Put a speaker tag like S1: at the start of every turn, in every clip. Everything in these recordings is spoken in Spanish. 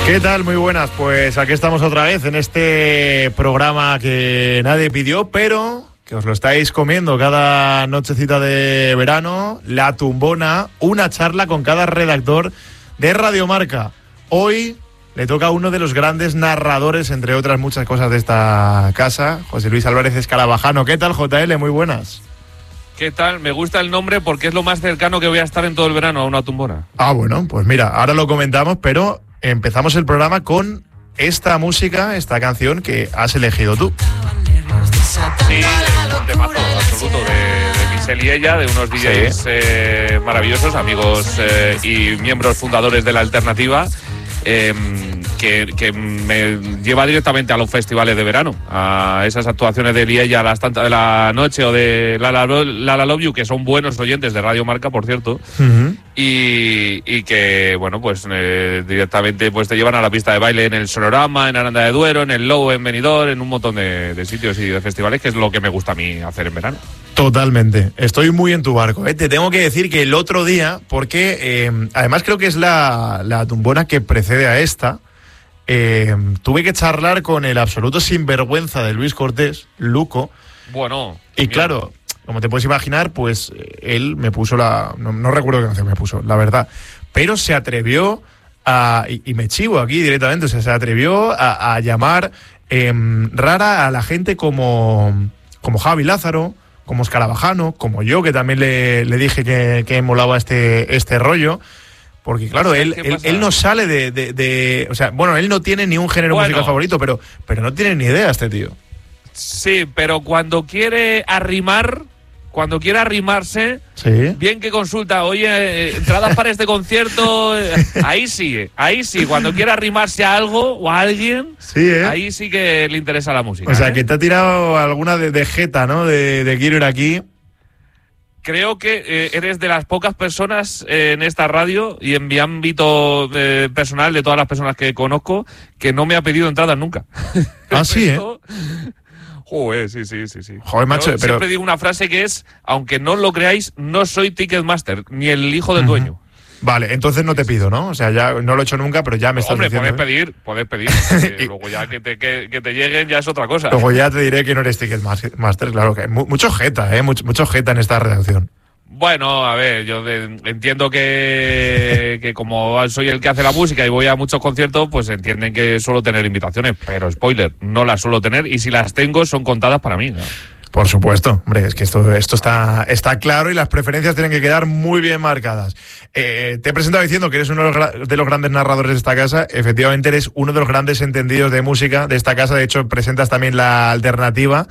S1: ¿Qué tal? Muy buenas. Pues aquí estamos otra vez en este programa que nadie pidió, pero que os lo estáis comiendo cada nochecita de verano. La Tumbona, una charla con cada redactor de Radio Marca. Hoy le toca a uno de los grandes narradores, entre otras muchas cosas de esta casa, José Luis Álvarez Escarabajano. ¿Qué tal, JL? Muy buenas.
S2: ¿Qué tal? Me gusta el nombre porque es lo más cercano que voy a estar en todo el verano a una tumbona.
S1: Ah, bueno, pues mira, ahora lo comentamos, pero empezamos el programa con esta música, esta canción que has elegido tú.
S2: Sí, es un temazo absoluto de Michel y ella, de unos DJs maravillosos, amigos y miembros fundadores de La Alternativa, que me lleva directamente a los festivales de verano, a esas actuaciones de Liella a las tantas de la noche o de La Love You, que son buenos oyentes de Radio Marca, por cierto, y que, bueno, pues directamente pues te llevan a la pista de baile en el Sonorama, en Aranda de Duero, en el Low, en Benidorm, en un montón de sitios y de festivales, que es lo que me gusta a mí hacer en verano.
S1: Totalmente, estoy muy en tu barco, ¿eh? Te tengo que decir que el otro día, porque además creo que es la tumbona que precede a esta, tuve que charlar con el absoluto sinvergüenza de Luis Cortés, Luco.
S2: Bueno.
S1: Y claro, como te puedes imaginar, pues él me puso no recuerdo qué canción me puso, la verdad, pero se atrevió y me chivo aquí directamente, o sea, se atrevió a llamar rara a la gente como Javi Lázaro, como Escarabajano, como yo, que también le dije que molaba este rollo, porque claro, él no sale de o sea, bueno, él no tiene ni un género musical favorito, pero no tiene ni idea este tío.
S2: Sí, pero cuando quiere arrimarse, ¿sí? Bien que consulta, oye, entradas para este concierto, ahí sí, cuando quiere arrimarse a algo o a alguien, sí, ahí sí que le interesa la música.
S1: O sea, que te ha tirado alguna de jeta, ¿no? De quiero ir aquí.
S2: Creo que eres de las pocas personas en esta radio y en mi ámbito personal, de todas las personas que conozco, que no me ha pedido entradas nunca.
S1: Ah, sí,
S2: Joder, sí.
S1: Joder, macho, pero
S2: siempre digo una frase que es, aunque no lo creáis, no soy Ticketmaster, ni el hijo del dueño.
S1: Vale, entonces no te pido, ¿no? O sea, ya no lo he hecho nunca, pero ya me estás diciendo.
S2: Hombre, puedes pedir. Y luego ya que te lleguen ya es otra cosa.
S1: Luego ya te diré que no eres Ticketmaster, claro que hay mucho jeta, mucho jeta en esta redacción.
S2: Bueno, a ver, yo entiendo que como soy el que hace la música y voy a muchos conciertos, pues entienden que suelo tener invitaciones, pero spoiler, no las suelo tener y si las tengo son contadas para mí, ¿no?
S1: Por supuesto, hombre, es que esto está claro y las preferencias tienen que quedar muy bien marcadas. Te he presentado diciendo que eres uno de los grandes narradores de esta casa. Efectivamente, eres uno de los grandes entendidos de música de esta casa. De hecho, presentas también La Alternativa.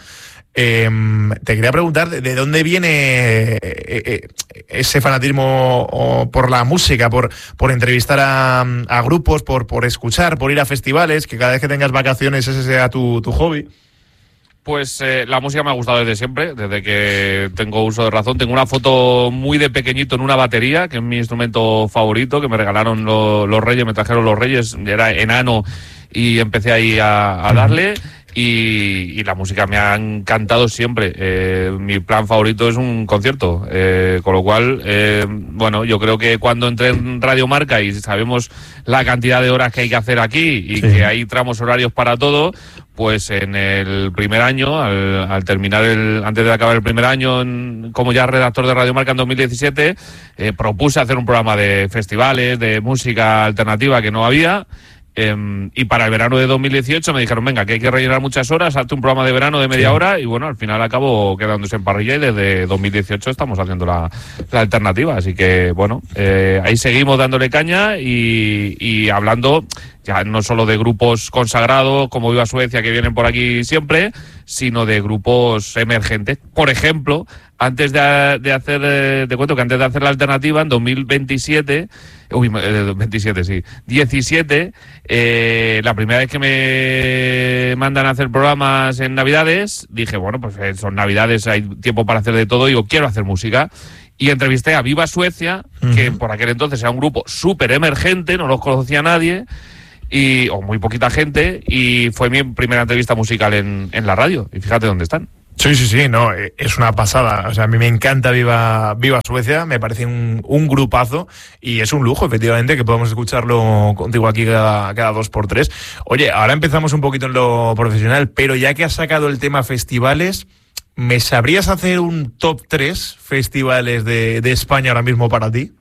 S1: Te quería preguntar de dónde viene ese fanatismo por la música, por entrevistar a grupos, por escuchar, por ir a festivales, que cada vez que tengas vacaciones ese sea tu hobby.
S2: Pues la música me ha gustado desde siempre, desde que tengo uso de razón. Tengo una foto muy de pequeñito en una batería, que es mi instrumento favorito, que me regalaron los Reyes, me trajeron los Reyes, era enano y empecé ahí a darle. Y la música me ha encantado siempre. Mi plan favorito es un concierto, con lo cual, bueno, yo creo que cuando entré en Radio Marca y sabemos la cantidad de horas que hay que hacer aquí y que hay tramos horarios para todo, pues en el primer año, al terminar antes de acabar el primer año como ya redactor de Radio Marca en 2017, propuse hacer un programa de festivales, de música alternativa que no había. Y para el verano de 2018 me dijeron, venga, que hay que rellenar muchas horas, hazte un programa de verano de media hora y bueno, al final acabo quedándose en parrilla y desde 2018 estamos haciendo la alternativa, así que bueno, ahí seguimos dándole caña y hablando ya no solo de grupos consagrados como Viva Suecia que vienen por aquí siempre, sino de grupos emergentes. Por ejemplo, antes de hacer, te cuento que antes de hacer la alternativa en 2027, 17, la primera vez que me mandan a hacer programas en Navidades, dije, bueno, pues son Navidades, hay tiempo para hacer de todo, digo, quiero hacer música. Y entrevisté a Viva Suecia, que por aquel entonces era un grupo súper emergente, no los conocía nadie, o muy poquita gente, y fue mi primera entrevista musical en la radio. Y fíjate dónde están.
S1: Sí, no, es una pasada. O sea, a mí me encanta Viva Suecia, me parece un grupazo y es un lujo, efectivamente, que podamos escucharlo contigo aquí cada 2x3. Oye, ahora empezamos un poquito en lo profesional, pero ya que has sacado el tema festivales, ¿me sabrías hacer un top 3 festivales de España ahora mismo para ti?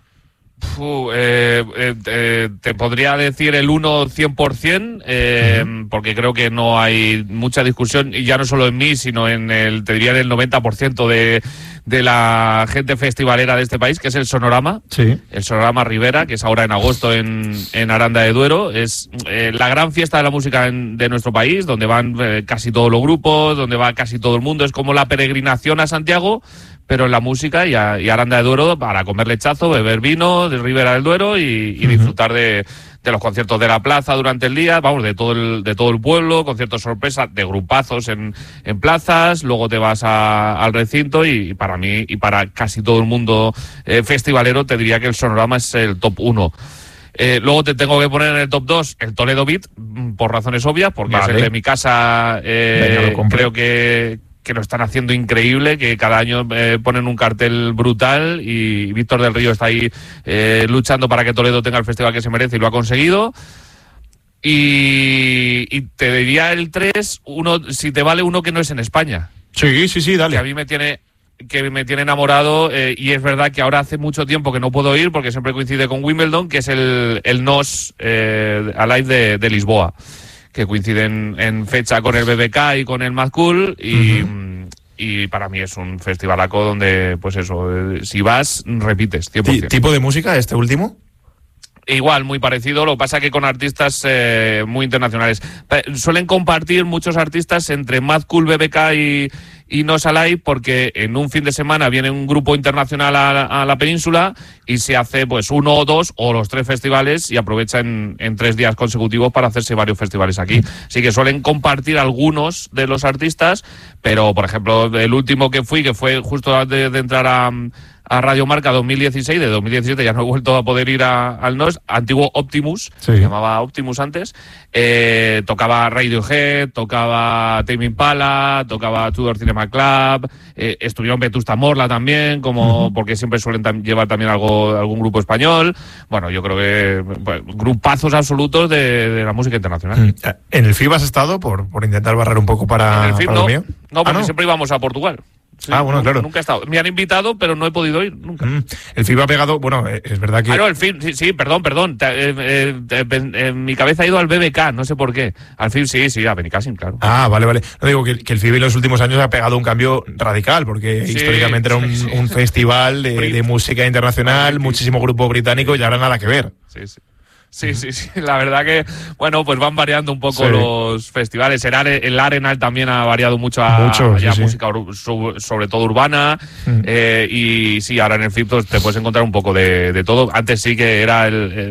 S2: Te podría decir el 1 100%, porque creo que no hay mucha discusión, y ya no solo en mí, sino en te diría en el 90% de la gente festivalera de este país, que es el Sonorama.
S1: Sí.
S2: El Sonorama Rivera, que es ahora en agosto en Aranda de Duero. Es la gran fiesta de la música de nuestro país, donde van casi todos los grupos, donde va casi todo el mundo. Es como la peregrinación a Santiago, pero en la música, y Aranda de Duero para comer lechazo, beber vino de Ribera del Duero y disfrutar de los conciertos de la plaza durante el día, vamos, de todo el pueblo, conciertos sorpresa, de grupazos en plazas, luego te vas al recinto, y para mí y para casi todo el mundo festivalero te diría que el Sonorama es el top 1. Luego te tengo que poner en el top 2 el Toledo Beat, por razones obvias, porque es el de mi casa. Creo que lo están haciendo increíble, que cada año ponen un cartel brutal, y Víctor del Río está ahí luchando para que Toledo tenga el festival que se merece, y lo ha conseguido. Y te diría el 3, si te vale, uno que no es en España.
S1: Sí, dale.
S2: Que a mí me tiene enamorado, y es verdad que ahora hace mucho tiempo que no puedo ir porque siempre coincide con Wimbledon, que es el NOS Alive de Lisboa, que coinciden en fecha con el BBK y con el Mad Cool, y para mí es un festivalaco donde, pues eso, si vas, repites, 100%.
S1: ¿Tipo de música este último?
S2: Igual, muy parecido, lo que pasa que con artistas muy internacionales. Suelen compartir muchos artistas entre Mad Cool, BBK y No Salai, porque en un fin de semana viene un grupo internacional a la península y se hace pues 1 o 2 o los 3 festivales, y aprovecha en 3 días consecutivos para hacerse varios festivales aquí. Así que suelen compartir algunos de los artistas, pero por ejemplo el último que fue justo antes de entrar a Radio Marca 2016, de 2017 ya no he vuelto a poder ir al NOS, antiguo Optimus, se llamaba Optimus antes, tocaba Radiohead, tocaba Tame Impala, tocaba Tudor Cinema Club, estuvieron Vetusta Morla también, porque siempre suelen llevar también algún grupo español. Bueno, yo creo que grupazos absolutos de la música internacional.
S1: ¿En el FIB has estado por intentar barrer un poco para
S2: el FIB
S1: lo mío?
S2: No, porque siempre íbamos a Portugal. Sí,
S1: bueno, claro.
S2: Nunca he estado. Me han invitado, pero no he podido ir nunca.
S1: El FIB ha pegado, bueno, es verdad que...
S2: no, el FIB, sí, perdón. En mi cabeza ha ido al BBK, no sé por qué. Al FIB sí, a Benicassim, claro.
S1: Vale. No digo que el FIB en los últimos años ha pegado un cambio radical, porque históricamente era un festival de música internacional, muchísimo grupo británico, y ahora nada que ver.
S2: Sí, la verdad que, bueno, pues van variando un poco los festivales. El Arenal también ha variado mucho a música sobre todo urbana, y sí, ahora en el FIB te puedes encontrar un poco de todo. Antes sí que era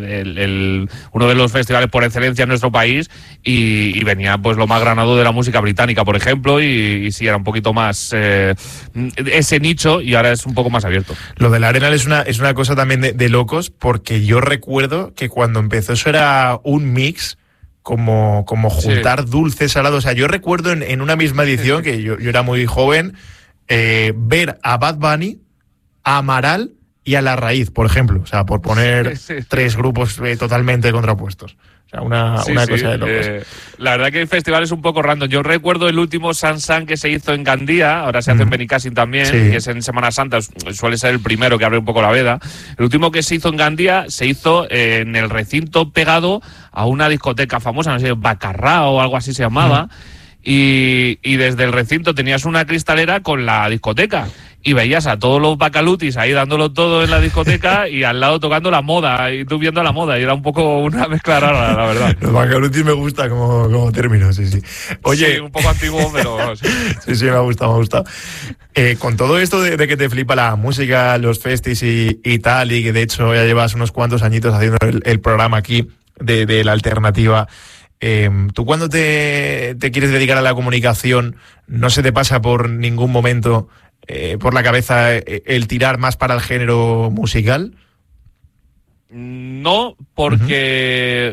S2: uno de los festivales por excelencia en nuestro país, y venía pues lo más granado de la música británica, por ejemplo, y sí, era un poquito más ese nicho, y ahora es un poco más abierto.
S1: Lo del Arenal es una cosa también de locos, porque yo recuerdo que cuando empezó eso era un mix como juntar dulce, salado. O sea, yo recuerdo en una misma edición, que yo era muy joven, ver a Bad Bunny, a Amaral y a La Raíz, por ejemplo. O sea, por poner 3 grupos totalmente contrapuestos. O sea, una cosa de locos.
S2: La verdad que el festival es un poco random. Yo recuerdo el último Sansan que se hizo en Gandía, ahora se hace en Benicassim también, que es en Semana Santa, suele ser el primero que abre un poco la veda. El último que se hizo en Gandía se hizo en el recinto pegado a una discoteca famosa, no sé, Bacarrá o algo así se llamaba, y desde el recinto tenías una cristalera con la discoteca. Y veías a todos los bacalutis ahí dándolo todo en la discoteca y al lado tocando la moda, y tú viendo la moda, y era un poco una mezcla rara, la verdad.
S1: Los bacalutis me gusta como término, sí. Oye,
S2: sí, un poco antiguo, pero...
S1: Sí, me ha gustado. Con todo esto de que te flipa la música, los festis y tal, y que de hecho ya llevas unos cuantos añitos haciendo el programa aquí de la alternativa, ¿tú cuando te quieres dedicar a la comunicación no se te pasa por ningún momento por la cabeza el tirar más para el género musical?
S2: No, porque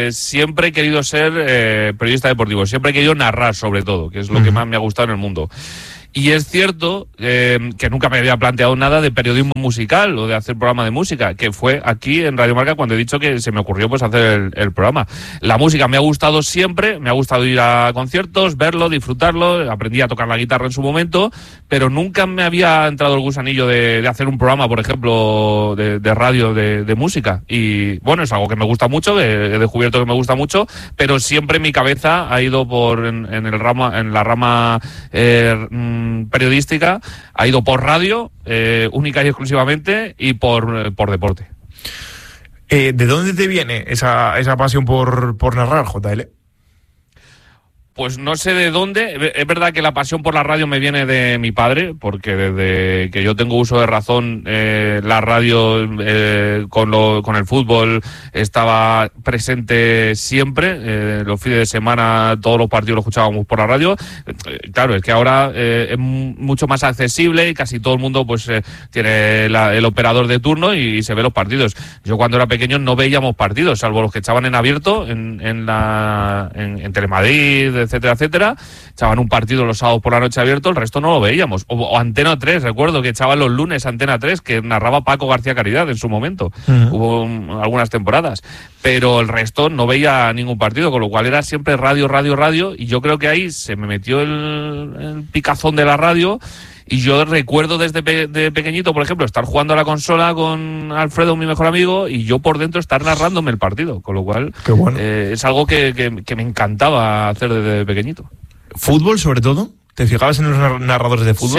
S2: siempre he querido ser periodista deportivo, siempre he querido narrar sobre todo, que es lo que más me ha gustado en el mundo. Y es cierto que nunca me había planteado nada de periodismo musical o de hacer programa de música, que fue aquí en Radio Marca cuando he dicho que se me ocurrió pues hacer el programa. La música me ha gustado siempre, me ha gustado ir a conciertos, verlo, disfrutarlo, aprendí a tocar la guitarra en su momento, pero nunca me había entrado el gusanillo de hacer un programa, por ejemplo, de radio de música. Y bueno, es algo que me gusta mucho, he descubierto que me gusta mucho, pero siempre mi cabeza ha ido en la rama periodística, ha ido por radio, única y exclusivamente, y por deporte.
S1: ¿De dónde te viene esa pasión por narrar, JL?
S2: Pues no sé de dónde. Es verdad que la pasión por la radio me viene de mi padre, porque desde que yo tengo uso de razón, la radio con el fútbol estaba presente siempre. Los fines de semana todos los partidos los escuchábamos por la radio. Claro, es que ahora es mucho más accesible y casi todo el mundo pues tiene el operador de turno y se ve los partidos. Yo cuando era pequeño no veíamos partidos, salvo los que echaban en abierto en Telemadrid, etcétera, etcétera. Echaban un partido los sábados por la noche abierto, el resto no lo veíamos. O Antena 3, recuerdo que echaban los lunes Antena 3, que narraba Paco García Caridad en su momento. Hubo algunas temporadas. Pero el resto no veía ningún partido, con lo cual era siempre radio, radio, radio. Y yo creo que ahí se me metió el picazón de la radio. Y yo recuerdo desde de pequeñito, por ejemplo, estar jugando a la consola con Alfredo, mi mejor amigo, y yo por dentro estar narrándome el partido. Con lo cual,
S1: qué bueno.
S2: Es algo que me encantaba hacer desde pequeñito.
S1: ¿Fútbol, sobre todo? ¿Te fijabas en los narradores de fútbol?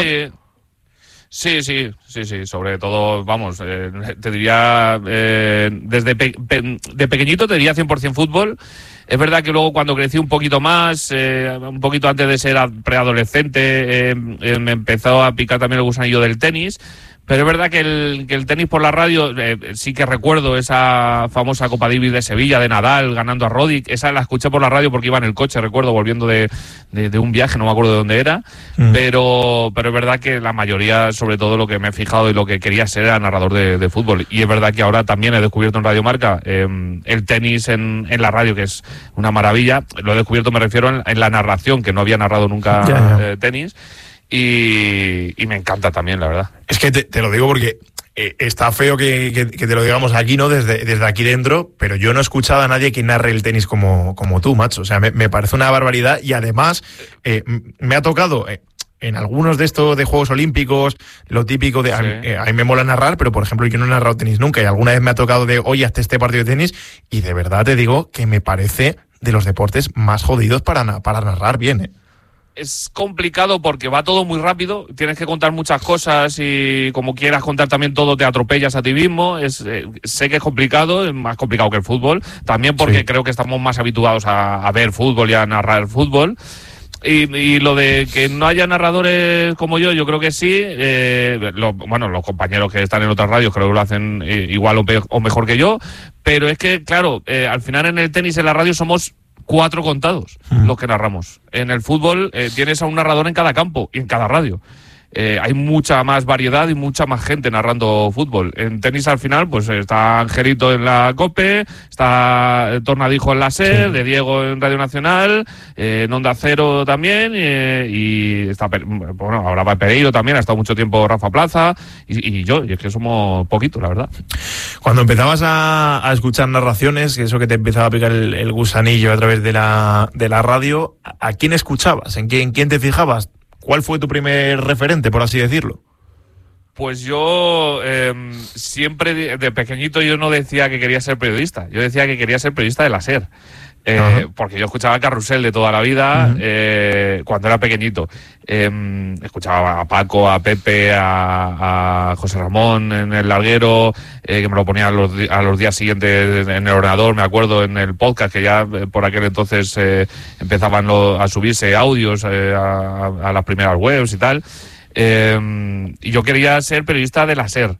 S2: Sí, sobre todo, vamos, te diría, de pequeñito te diría 100% fútbol. Es verdad que luego cuando crecí un poquito más, un poquito antes de ser preadolescente, me empezó a picar también el gusanillo del tenis. Pero es verdad que el tenis por la radio, sí que recuerdo esa famosa Copa Davis de Sevilla, de Nadal, ganando a Roddick. Esa la escuché por la radio porque iba en el coche, recuerdo, volviendo de un viaje, no me acuerdo de dónde era. Pero es verdad que la mayoría, sobre todo lo que me he fijado y lo que quería ser, era narrador de fútbol. Y es verdad que ahora también he descubierto en Radio Marca el tenis en la radio, que es una maravilla. Lo he descubierto, me refiero, en la narración, que no había narrado nunca tenis. Y me encanta también, la verdad.
S1: Es que te lo digo porque está feo que te lo digamos aquí, ¿no? Desde aquí dentro, pero yo no he escuchado a nadie que narre el tenis como tú, macho. O sea, me parece una barbaridad y además me ha tocado en algunos de estos de Juegos Olímpicos, lo típico de... Sí. A mí me mola narrar, pero por ejemplo yo no he narrado tenis nunca y alguna vez me ha tocado de, oye, hazte este partido de tenis y de verdad te digo que me parece de los deportes más jodidos para narrar bien, ¿eh?
S2: Es complicado porque va todo muy rápido, tienes que contar muchas cosas y como quieras contar también todo te atropellas a ti mismo. Sé que es complicado, es más complicado que el fútbol, también porque creo que estamos más habituados a ver fútbol y a narrar fútbol. Y lo de que no haya narradores como yo creo que sí. Los compañeros que están en otras radios creo que lo hacen igual o mejor que yo, pero es que, claro, al final en el tenis, en la radio somos 4 contados los que narramos. En el fútbol tienes a un narrador en cada campo y en cada radio. Hay mucha más variedad y mucha más gente narrando fútbol. En tenis al final pues está Angelito en la COPE, está Tornadijo en la SER, de Diego en Radio Nacional, en Onda Cero también, y está, bueno, ahora va Pereiro también, ha estado mucho tiempo Rafa Plaza y yo, y es que somos poquitos, la verdad.
S1: Cuando empezabas a escuchar narraciones, eso que te empezaba a picar el gusanillo a través de la radio, ¿a quién escuchabas? ¿En quién te fijabas? ¿Cuál fue tu primer referente, por así decirlo?
S2: Pues yo siempre de pequeñito yo no decía que quería ser periodista, yo decía que quería ser periodista de la SER. Porque yo escuchaba Carrusel de toda la vida cuando era pequeñito. Escuchaba a Paco, a Pepe, a José Ramón en el larguero, que me lo ponía a los días siguientes en el ordenador, me acuerdo, en el podcast, que ya por aquel entonces empezaban a subirse audios a las primeras webs y tal. Y yo quería ser periodista de la SER.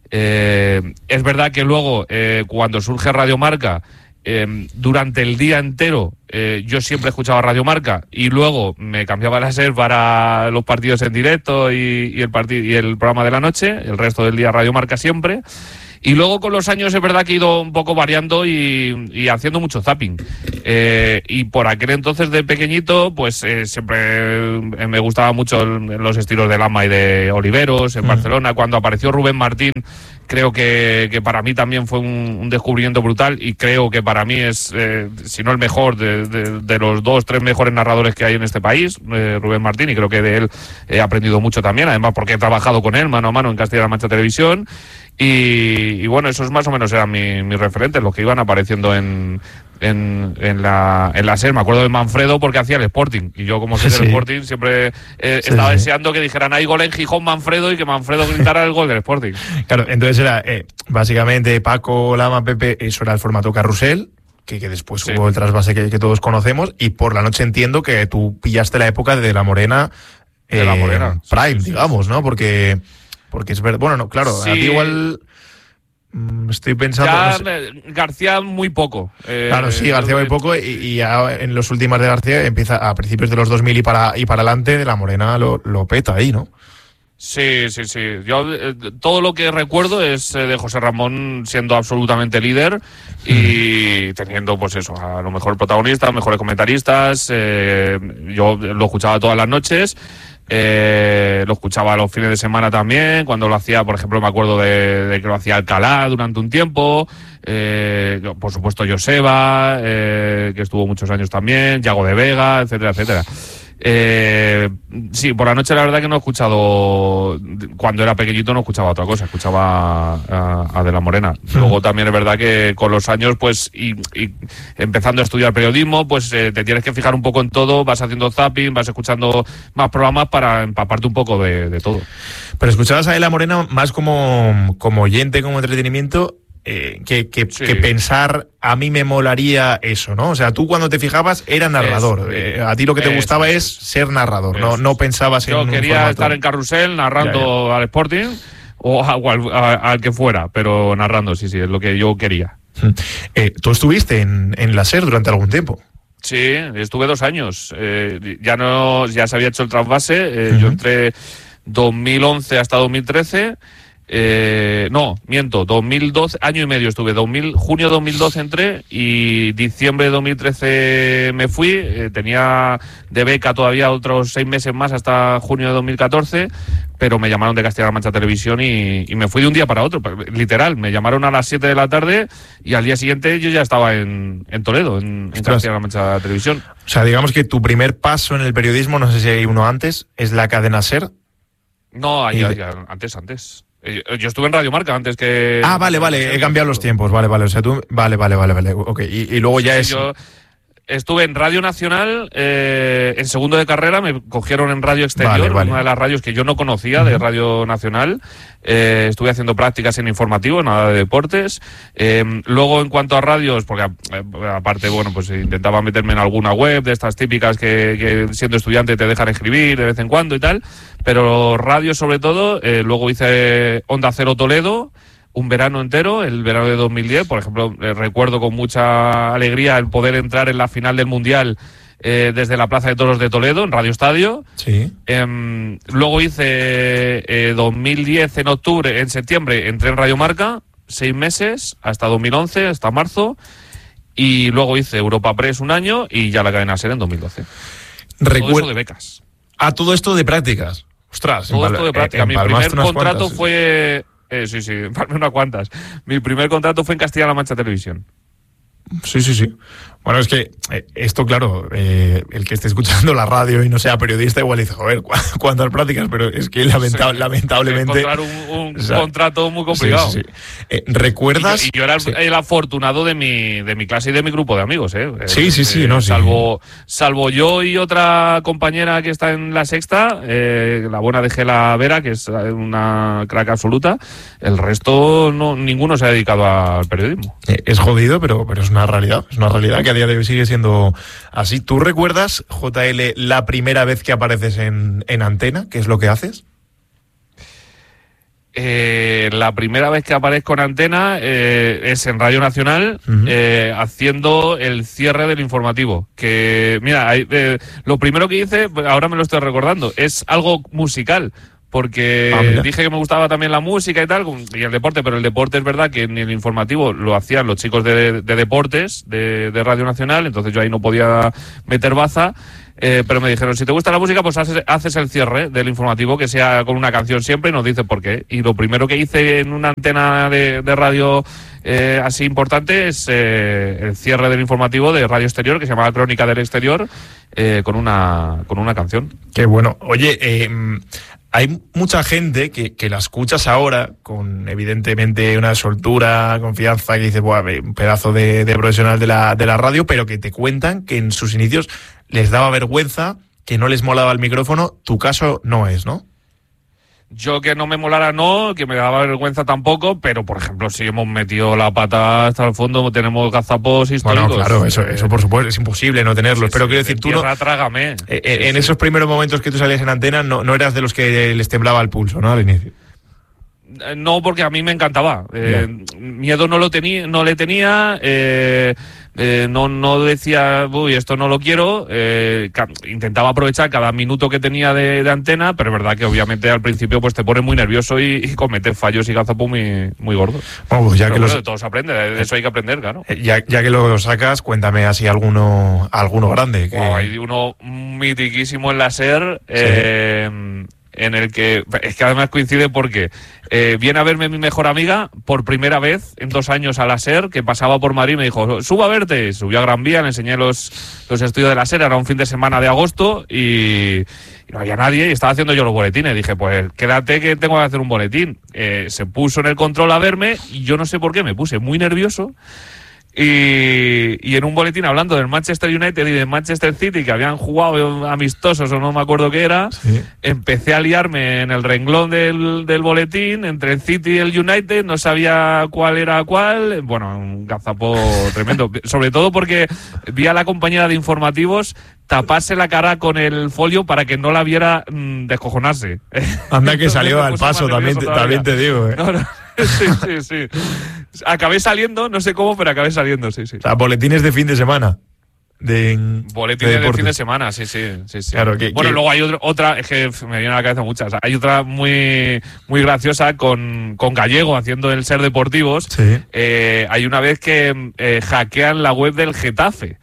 S2: Es verdad que luego, cuando surge Radio Marca, durante el día entero yo siempre escuchaba Radio Marca y luego me cambiaba la SER para los partidos en directo y el programa de la noche, el resto del día Radio Marca siempre. Y luego con los años es verdad que he ido un poco variando y haciendo mucho zapping. Y por aquel entonces de pequeñito, pues siempre me gustaba mucho los estilos de Lama y de Oliveros en Barcelona. Cuando apareció Rubén Martín, creo que para mí también fue un descubrimiento brutal, y creo que para mí es, si no el mejor, de los 2-3 mejores narradores que hay en este país, Rubén Martín, y creo que de él he aprendido mucho también, además porque he trabajado con él mano a mano en Castilla-La Mancha Televisión. Y bueno, esos más o menos eran mis referentes, los que iban apareciendo en la SER. Me acuerdo de Manfredo porque hacía el Sporting, y yo, como soy del Sporting, siempre estaba deseando que dijeran hay gol en Gijón Manfredo, y que Manfredo gritara el gol del Sporting.
S1: Claro, entonces era básicamente Paco, Lama, Pepe, eso era el formato carrusel, que después hubo el trasvase que todos conocemos, y por la noche entiendo que tú pillaste la época de La Morena, Prime, digamos, ¿no? Porque es verdad, bueno, no, claro, a ti igual estoy pensando...
S2: Ya,
S1: no sé.
S2: García muy poco.
S1: Claro, sí, García muy poco, y ya en los últimos de García empieza a principios de los 2000 y para adelante, de La Morena lo peta ahí, ¿no?
S2: Sí. Yo todo lo que recuerdo es de José Ramón siendo absolutamente líder y teniendo, pues eso, a lo mejor protagonistas, mejores comentaristas. Yo lo escuchaba todas las noches. Lo escuchaba los fines de semana también, cuando lo hacía, por ejemplo, me acuerdo de que lo hacía Alcalá durante un tiempo, por supuesto Joseba, que estuvo muchos años también, Yago de Vega, etcétera, etcétera. Sí, por la noche la verdad que no he escuchado, cuando era pequeñito no escuchaba otra cosa, escuchaba a De la Morena. Luego también es verdad que con los años, pues, y empezando a estudiar periodismo, pues te tienes que fijar un poco en todo, vas haciendo zapping, vas escuchando más programas para empaparte un poco de todo.
S1: Pero escuchabas a De la Morena más como oyente, como entretenimiento, que pensar, a mí me molaría eso, ¿no? O sea, tú cuando te fijabas era narrador. A ti lo que te gustaba es ser narrador, no pensabas en un
S2: Yo quería estar en carrusel narrando al Sporting o al que fuera, pero narrando, sí, es lo que yo quería.
S1: ¿Tú estuviste en la SER durante algún tiempo?
S2: Sí, estuve 2 años. Ya se había hecho el trasvase. Yo entré 2011 hasta 2013. No, miento, 2012, año y medio estuve, junio de 2012 entré y diciembre de 2013 me fui, tenía de beca todavía otros 6 meses más hasta junio de 2014, pero me llamaron de Castilla-La Mancha Televisión y me fui de un día para otro, literal, me llamaron a las 7 de la tarde y al día siguiente yo ya estaba en Toledo, en Castilla-La Mancha Televisión.
S1: O sea, digamos que tu primer paso en el periodismo, no sé si hay uno antes, es la cadena SER.
S2: No, antes. Yo estuve en Radio Marca antes que...
S1: Ah, vale, he cambiado los tiempos, vale, o sea, tú... Vale, ok, y luego ya es...
S2: Yo estuve en Radio Nacional, en segundo de carrera, me cogieron en Radio Exterior, una de las radios que yo no conocía, de Radio Nacional. Estuve haciendo prácticas en informativo, nada de deportes. Luego, en cuanto a radios, porque aparte, bueno, pues intentaba meterme en alguna web de estas típicas que siendo estudiante te dejan escribir de vez en cuando y tal, pero radio sobre todo. Luego hice Onda Cero Toledo, un verano entero, el verano de 2010, por ejemplo, recuerdo con mucha alegría el poder entrar en la final del Mundial desde la Plaza de Toros de Toledo, en Radio Estadio.
S1: Sí.
S2: Luego hice 2010 en octubre, en septiembre entré en Radio Marca, 6 meses, hasta 2011, hasta marzo, y luego hice Europa Press un año y ya la cadena SER en 2012. Todo eso de becas.
S1: Todo esto de prácticas. Ostras,
S2: todo esto de prácticas. Mi primer contrato fue... sí, unas cuantas. Mi primer contrato fue en Castilla-La Mancha Televisión.
S1: Sí. Bueno, es que esto, claro, el que esté escuchando la radio y no sea periodista igual dice, joder, cuántas prácticas, pero es que lamentablemente...
S2: Encontrar un contrato muy complicado.
S1: Sí. ¿Recuerdas?
S2: Y yo era el afortunado de mi clase y de mi grupo de amigos, ¿eh?
S1: Sí.
S2: Salvo yo y otra compañera que está en La Sexta, la buena de Gela Vera, que es una crack absoluta, el resto ninguno se ha dedicado al periodismo.
S1: Es jodido, pero es una realidad que a día de hoy sigue siendo así. ¿Tú recuerdas, JL, la primera vez que apareces en antena? ¿Qué es lo que haces?
S2: La primera vez que aparezco en antena es en Radio Nacional, haciendo el cierre del informativo. Que, mira, lo primero que hice, ahora me lo estoy recordando, es algo musical. porque dije que me gustaba también la música y tal, y el deporte, pero el deporte es verdad que en el informativo lo hacían los chicos de deportes de Radio Nacional, entonces yo ahí no podía meter baza. Pero me dijeron, si te gusta la música, pues haces el cierre del informativo, que sea con una canción siempre, y nos dices por qué. Y lo primero que hice en una antena de radio así importante es el cierre del informativo de Radio Exterior, que se llamaba Crónica del Exterior, con una canción.
S1: Qué bueno. Oye, hay mucha gente que la escuchas ahora con evidentemente una soltura, confianza, que dices, buah, un pedazo de profesional de la radio, pero que te cuentan que en sus inicios les daba vergüenza, que no les molaba el micrófono. Tu caso no es, ¿no?
S2: Yo que no me molara no, que me daba vergüenza tampoco, pero por ejemplo si hemos metido la pata hasta el fondo, tenemos gazapos históricos.
S1: Bueno, claro, eso por supuesto, es imposible no tenerlos, pero quiero decir, tú no...
S2: Trágame.
S1: En esos primeros momentos que tú salías en antena, no eras de los que les temblaba el pulso, ¿no? Al inicio.
S2: No, porque a mí me encantaba. Miedo no le tenía. No decía, uy, esto no lo quiero. Intentaba aprovechar cada minuto que tenía de antena, pero es verdad que obviamente al principio pues te pone muy nervioso y cometes fallos y gazapos muy gordos.
S1: Bueno, pues
S2: de todo se aprende, de eso hay que aprender, claro.
S1: Ya que lo sacas, cuéntame así alguno grande.
S2: Hay uno mitiquísimo en la SER. Sí. En el que, es que además coincide porque viene a verme mi mejor amiga por primera vez en 2 años a la SER, que pasaba por Madrid y me dijo, subo a verte. Subió a Gran Vía, le enseñé los estudios de la SER, era un fin de semana de agosto y no había nadie y estaba haciendo yo los boletines. Dije, pues quédate que tengo que hacer un boletín. Se puso en el control a verme y yo no sé por qué, me puse muy nervioso. Y en un boletín hablando del Manchester United y del Manchester City, que habían jugado amistosos o no me acuerdo qué era, sí. Empecé a liarme en el renglón del boletín entre el City y el United, no sabía cuál era cuál. Bueno, un gazapo tremendo, sobre todo porque vi a la compañera de informativos taparse la cara con el folio para que no la viera descojonarse.
S1: Anda que salió al paso, también te digo.
S2: No. Sí. Acabé saliendo, no sé cómo, pero acabé saliendo, sí.
S1: O sea, boletines de fin de semana.
S2: Boletines de fin de semana, sí.
S1: Claro,
S2: bueno, luego hay otra, es que me viene a la cabeza muchas. Hay otra muy graciosa con Gallego haciendo el Ser Deportivos.
S1: Sí.
S2: Hay una vez que hackean la web del Getafe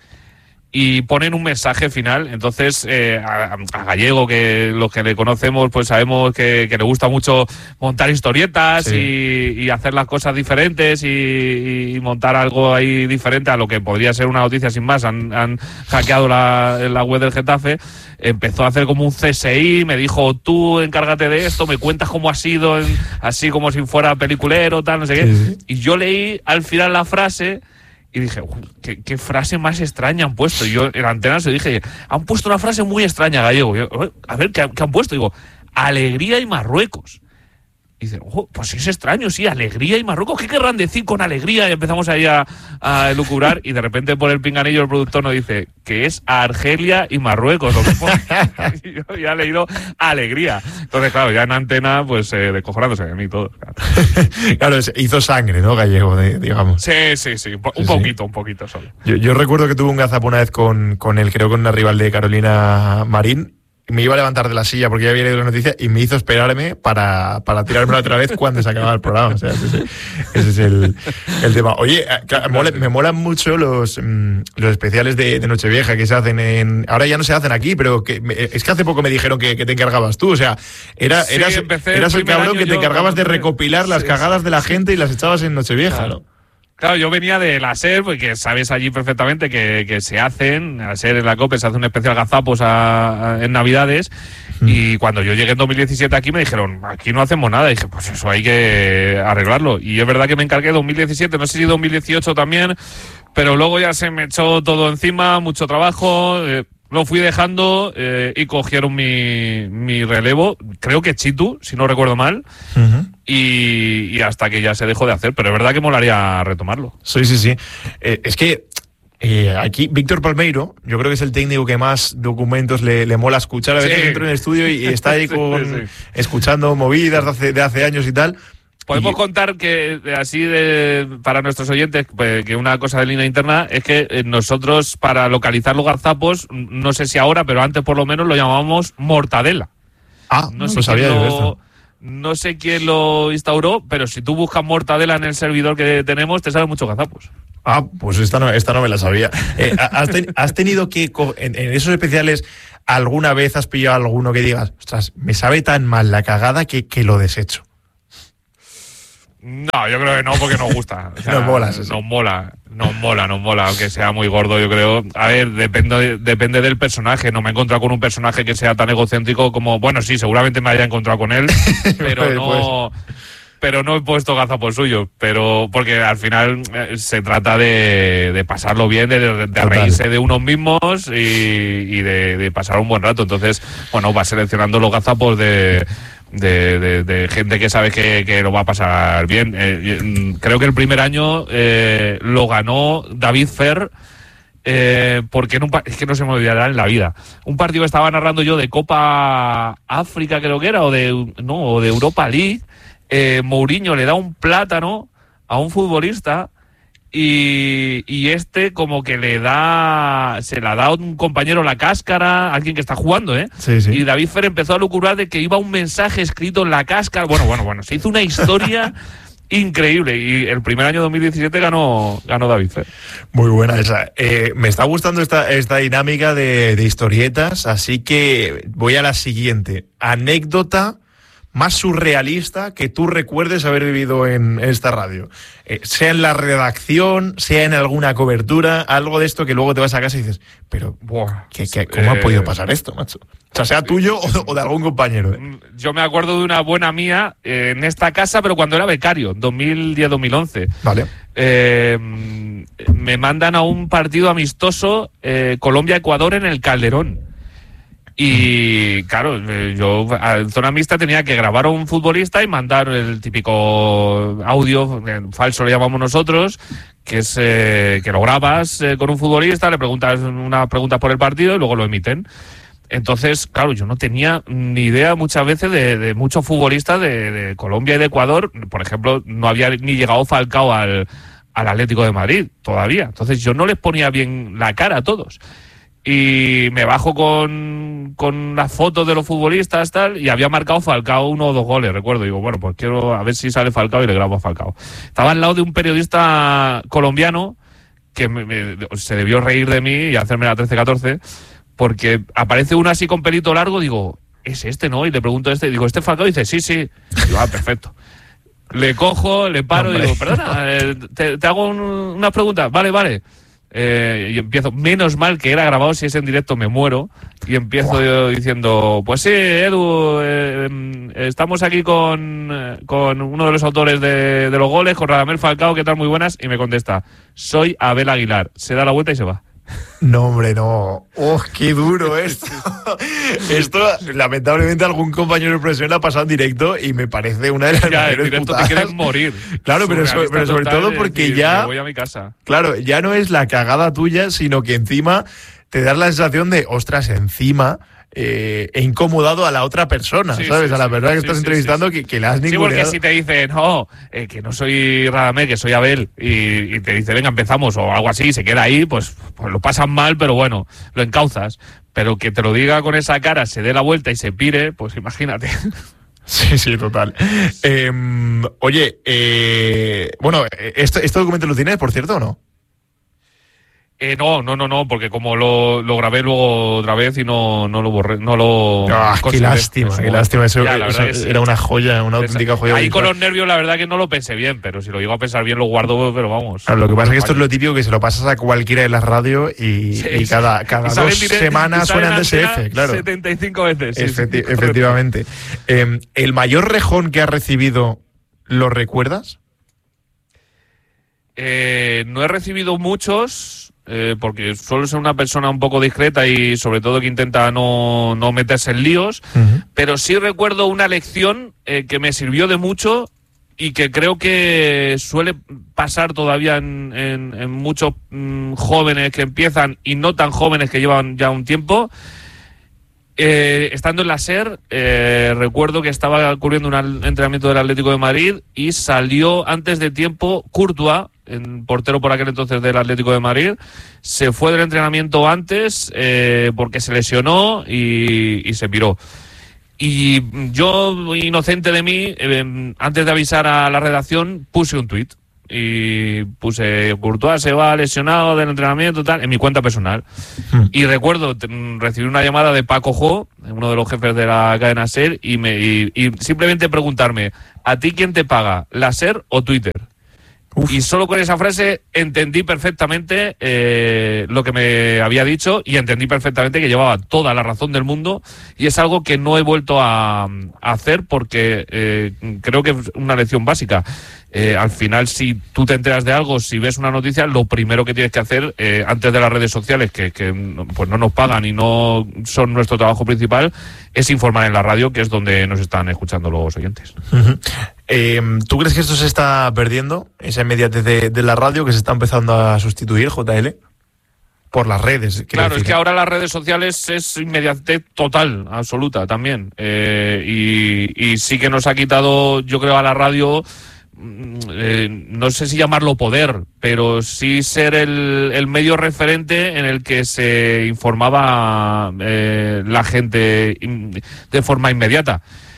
S2: y ponen un mensaje final. Entonces a Gallego, que los que le conocemos pues sabemos que le gusta mucho montar historietas, sí, y hacer las cosas diferentes y montar algo ahí diferente a lo que podría ser una noticia sin más. Han hackeado la web del Getafe. Empezó a hacer como un CSI, me dijo, tú encárgate de esto, me cuentas cómo ha sido, así como si fuera peliculero, tal, no sé qué. Sí. Y yo leí al final la frase y dije, ¿qué frase más extraña han puesto? Y yo en antena se dije, han puesto una frase muy extraña, Gallego. Yo, a ver, ¿qué han puesto? Digo, alegría y Marruecos. Y dice, pues es extraño, sí, alegría y Marruecos. ¿Qué querrán decir con alegría? Y empezamos ahí a elucubrar y de repente por el pinganillo el productor nos dice que es Argelia y Marruecos. Lo que y yo ya he leído alegría. Entonces, claro, ya en antena, pues descojonándose de mí todo.
S1: Claro, hizo sangre, ¿no, Gallego, digamos?
S2: Sí. Un poquito solo.
S1: Yo recuerdo que tuve un gazapo una vez con él, creo con una rival de Carolina Marín. Me iba a levantar de la silla porque ya había leído la noticia y me hizo esperarme para tirármela otra vez cuando se acababa el programa. O sea, ese es el tema. Oye, me molan mucho los especiales de Nochevieja que se hacen ahora ya no se hacen aquí, pero es que hace poco me dijeron que te encargabas tú. O sea, eras el cabrón que te encargabas de recopilar las cagadas de la gente y las echabas en Nochevieja, ¿no?
S2: Claro, yo venía de la SER, porque sabes allí perfectamente que se hacen, a SER en la COPE se hace un especial gazapos en Navidades, y cuando yo llegué en 2017 aquí me dijeron, aquí no hacemos nada, y dije, pues eso hay que arreglarlo, y es verdad que me encargué 2017, no sé si 2018 también, pero luego ya se me echó todo encima, mucho trabajo, lo fui dejando y cogieron mi relevo, creo que Chitu, si no recuerdo mal, y hasta que ya se dejó de hacer, pero es verdad que molaría retomarlo.
S1: Sí. Es que aquí Víctor Palmeiro, yo creo que es el técnico que más documentos le mola escuchar. A veces entro en el estudio y está ahí escuchando movidas de hace años y tal.
S2: Podemos contar que, así para nuestros oyentes, pues, que una cosa de línea interna es que nosotros, para localizar los gazapos, no sé si ahora, pero antes por lo menos lo llamábamos mortadela.
S1: No sabía yo esto.
S2: No sé quién lo instauró, pero si tú buscas mortadela en el servidor que tenemos, te salen muchos gazapos.
S1: Pues esta no me la sabía. ¿Has tenido que, en esos especiales, alguna vez has pillado alguno que digas, ostras, me sabe tan mal la cagada que lo desecho?
S2: No, yo creo que no, porque nos gusta. O sea,
S1: nos mola,
S2: nos mola, aunque sea muy gordo, yo creo. A ver, depende del personaje. No me he encontrado con un personaje que sea tan egocéntrico como... Bueno, sí, seguramente me haya encontrado con él, pero no... Pero no he puesto gazapos suyos, pero porque al final se trata de pasarlo bien, de reírse de unos mismos y de pasar un buen rato. Entonces, bueno, vas seleccionando los gazapos de gente que sabes que lo va a pasar bien. Creo que el primer año lo ganó David Fer, porque es que no se me olvidará en la vida. Un partido que estaba narrando yo de Copa África, creo que era, o de Europa League. Mourinho le da un plátano a un futbolista y este como que se la da a un compañero la cáscara, a alguien que está jugando,
S1: Sí.
S2: Y David Fer empezó a lucurar de que iba un mensaje escrito en la cáscara. Bueno, se hizo una historia increíble y el primer año 2017 ganó David Fer.
S1: Muy buena esa. Me está gustando esta dinámica de historietas, así que voy a la siguiente. Anécdota más surrealista que tú recuerdes haber vivido en esta radio. Sea en la redacción, sea en alguna cobertura, algo de esto que luego te vas a casa y dices, pero ¿cómo ha podido pasar esto, macho? O sea, sea tuyo o de algún compañero.
S2: Yo me acuerdo de una buena mía en esta casa, pero cuando era becario, 2010-2011.
S1: Vale.
S2: Me mandan a un partido amistoso Colombia-Ecuador en el Calderón. Y claro, yo en zona mixta tenía que grabar a un futbolista y mandar el típico audio, falso le llamamos nosotros, que es que lo grabas con un futbolista, le preguntas unas preguntas por el partido y luego lo emiten. Entonces, claro, yo no tenía ni idea muchas veces de muchos futbolistas de Colombia y de Ecuador. Por ejemplo, no había ni llegado Falcao al Atlético de Madrid todavía. Entonces yo no les ponía bien la cara a todos. Y me bajo con las fotos de los futbolistas tal y había marcado Falcao 1 o 2 goles, recuerdo. Digo, bueno, pues quiero a ver si sale Falcao y le grabo a Falcao. Estaba al lado de un periodista colombiano que se debió reír de mí y hacerme la 13-14 porque aparece uno así con pelito largo, digo, es este, ¿no? Y le pregunto a digo, ¿este Falcao? Y dice, sí. Digo, perfecto. Le cojo, le paro y digo, perdona, te hago unas preguntas. Vale. Y empiezo, menos mal que era grabado, si es en directo me muero, y empiezo yo diciendo, pues sí, Edu, estamos aquí con uno de los autores de los goles, con Radamel Falcao, ¿qué tal? Muy buenas, y me contesta, soy Abel Aguilar, se da la vuelta y se va.
S1: No, hombre, no. Qué duro esto. Esto, lamentablemente, algún compañero de profesión lo ha pasado en directo y me parece una de las mayores putadas.
S2: Te quieres morir.
S1: Claro, pero sobre todo porque
S2: decir,
S1: ya...
S2: Me voy a mi casa.
S1: Claro, ya no es la cagada tuya, sino que encima te das la sensación de, ostras, encima... he incomodado a la otra persona, ¿sabes? A la persona que estás entrevistando. Que le has ninguneado.
S2: Sí, porque si te dicen, que no soy Radamel, que soy Abel, y te dice, venga, empezamos, o algo así, y se queda ahí, pues lo pasan mal, pero bueno, lo encauzas. Pero que te lo diga con esa cara, se dé la vuelta y se pire, pues imagínate.
S1: Sí, total. Oye, bueno, ¿este documento lo tienes, por cierto, o no?
S2: No, porque como lo grabé luego otra vez y no lo borré,
S1: qué lástima, eso era una joya, una auténtica joya.
S2: Ahí con los nervios la verdad que no lo pensé bien, pero si lo llego a pensar bien lo guardo, pero vamos.
S1: Claro, lo que pasa es que esto es lo típico que se lo pasas a cualquiera de las radios y cada 2 semanas suena en DSF, claro.
S2: 75 veces.
S1: Efectivamente. ¿El mayor rejón que has recibido lo recuerdas?
S2: No he recibido muchos, porque suelo ser una persona un poco discreta y sobre todo que intenta no meterse en líos, pero sí recuerdo una lección que me sirvió de mucho y que creo que suele pasar todavía en muchos jóvenes que empiezan y no tan jóvenes que llevan ya un tiempo. Estando en la SER, recuerdo que estaba cubriendo un entrenamiento del Atlético de Madrid y salió antes de tiempo Courtois, portero por aquel entonces del Atlético de Madrid. Se fue del entrenamiento antes porque se lesionó y se piró. Y yo, inocente de mí, antes de avisar a la redacción, puse un tuit. Y puse Courtois se va lesionado del entrenamiento tal en mi cuenta personal. Y recuerdo recibí una llamada de Paco Jo, uno de los jefes de la cadena SER, y simplemente preguntarme: ¿a ti quién te paga, la SER o Twitter? Y solo con esa frase entendí perfectamente lo que me había dicho, y entendí perfectamente que llevaba toda la razón del mundo, y es algo que no he vuelto a hacer porque creo que es una lección básica. Al final, si tú te enteras de algo, si ves una noticia, lo primero que tienes que hacer antes de las redes sociales, que pues no nos pagan y no son nuestro trabajo principal, es informar en la radio, que es donde nos están escuchando los oyentes.
S1: ¿Tú crees que esto se está perdiendo, esa inmediatez de la radio, que se está empezando a sustituir, JL? Por las redes.
S2: Claro, es que ahora las redes sociales es inmediatez total, absoluta también. Y sí que nos ha quitado, yo creo, a la radio, no sé si llamarlo poder, pero sí ser el medio referente en el que se informaba la gente de forma inmediata.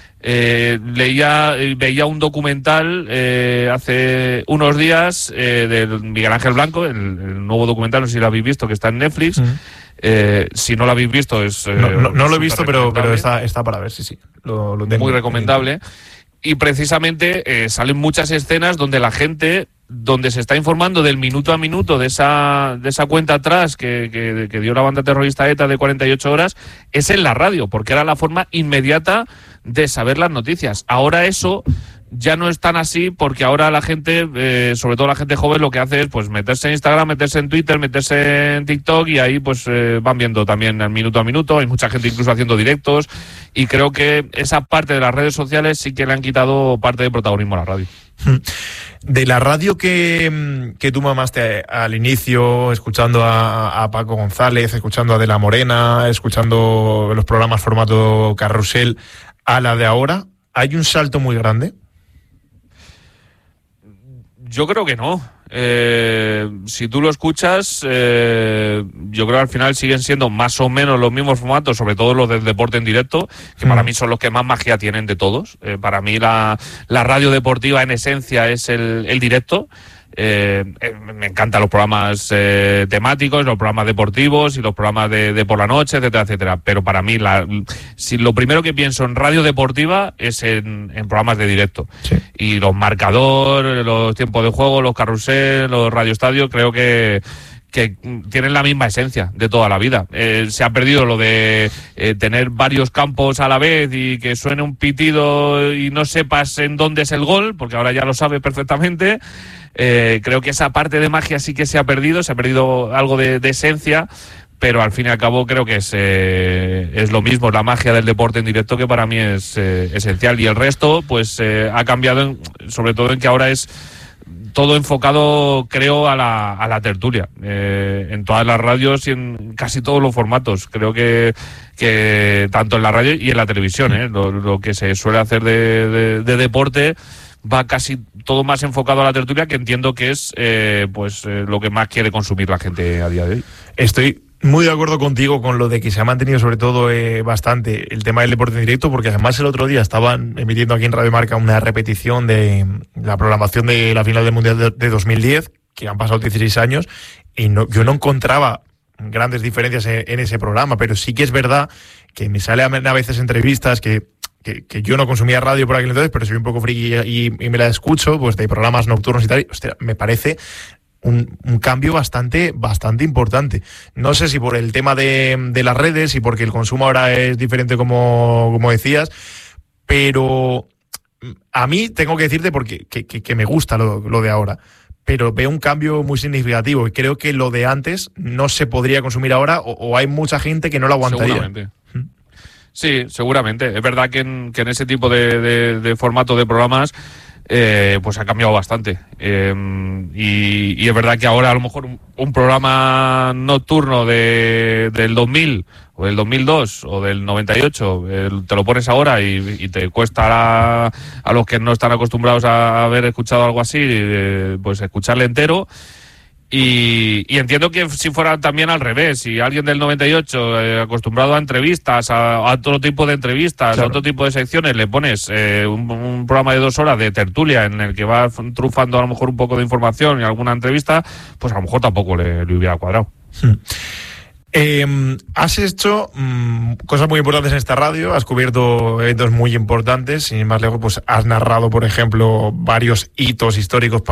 S2: Veía un documental hace unos días de Miguel Ángel Blanco, el nuevo documental, no sé si lo habéis visto, que está en Netflix. Si no lo habéis visto es...
S1: no lo he visto, pero está para ver, sí. Lo tengo.
S2: Muy recomendable. Y precisamente salen muchas escenas donde la gente, donde se está informando del minuto a minuto de esa cuenta atrás que dio la banda terrorista ETA de 48 horas, es en la radio, porque era la forma inmediata de saber las noticias. Ahora eso ya no es tan así, porque ahora la gente, sobre todo la gente joven, lo que hace es pues meterse en Instagram, meterse en Twitter, meterse en TikTok, y ahí pues van viendo también al minuto a minuto. Hay mucha gente incluso haciendo directos, y creo que esa parte de las redes sociales sí que le han quitado parte de protagonismo a la radio.
S1: De la radio que tú mamaste al inicio, escuchando a Paco González, escuchando a De la Morena, escuchando los programas formato carrusel, a la de ahora, ¿hay un salto muy grande?
S2: Yo creo que no. Si tú lo escuchas, yo creo que al final siguen siendo más o menos los mismos formatos, sobre todo los del deporte en directo, que para mí son los que más magia tienen de todos. Para mí la radio deportiva en esencia es el directo. Me encantan los programas temáticos, los programas deportivos y los programas de por la noche, etcétera, etcétera. Pero para mí, si lo primero que pienso en radio deportiva es en programas de directo.
S1: Sí.
S2: Y los marcadores, los tiempos de juego, los carrusel, los radioestadios, creo que tienen la misma esencia de toda la vida. Se ha perdido lo de tener varios campos a la vez y que suene un pitido y no sepas en dónde es el gol, porque ahora ya lo sabes perfectamente. Creo que esa parte de magia sí que se ha perdido algo de esencia, pero al fin y al cabo creo que es lo mismo, la magia del deporte en directo, que para mí es esencial. Y el resto pues ha cambiado, sobre todo en que ahora es todo enfocado, creo, a la tertulia, en todas las radios y en casi todos los formatos. Creo que tanto en la radio y en la televisión, lo que se suele hacer de deporte va casi todo más enfocado a la tertulia, que entiendo que es lo que más quiere consumir la gente a día de hoy.
S1: Estoy muy de acuerdo contigo con lo de que se ha mantenido sobre todo bastante el tema del deporte en directo, porque además el otro día estaban emitiendo aquí en Radio Marca una repetición de la programación de la final del Mundial de 2010, que han pasado 16 años, y yo no encontraba grandes diferencias en ese programa, pero sí que es verdad que me sale a veces entrevistas que yo no consumía radio por aquel entonces, pero soy un poco friki y me la escucho, pues de programas nocturnos y tal. Hostia, me parece un cambio bastante importante. No sé si por el tema de las redes y porque el consumo ahora es diferente, como decías, pero a mí tengo que decirte porque que me gusta lo de ahora, pero veo un cambio muy significativo y creo que lo de antes no se podría consumir ahora, o hay mucha gente que no lo aguantaría.
S2: Seguramente. Sí, seguramente. Es verdad que en ese tipo de formato de programas pues ha cambiado bastante. Y es verdad que ahora a lo mejor un programa nocturno del 2000 o del 2002 o del 98 te lo pones ahora y te cuesta a los que no están acostumbrados a haber escuchado algo así, pues escucharle entero. Y entiendo que si fuera también al revés, si alguien del 98, acostumbrado a entrevistas, a otro tipo de entrevistas,
S1: claro,
S2: a otro tipo de secciones, le pones un programa de 2 horas de tertulia en el que va trufando a lo mejor un poco de información y alguna entrevista, pues a lo mejor tampoco le hubiera cuadrado.
S1: Has hecho cosas muy importantes en esta radio, has cubierto eventos muy importantes, sin ir más lejos, pues has narrado, por ejemplo, varios hitos históricos